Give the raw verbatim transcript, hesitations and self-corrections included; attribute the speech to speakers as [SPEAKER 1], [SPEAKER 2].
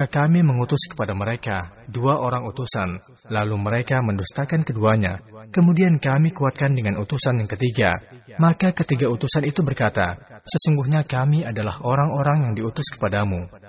[SPEAKER 1] Kami mengutus kepada mereka dua orang utusan, lalu mereka mendustakan keduanya. Kemudian kami kuatkan dengan utusan yang ketiga. Maka ketiga utusan itu berkata, sesungguhnya kami adalah orang-orang yang diutus kepadamu.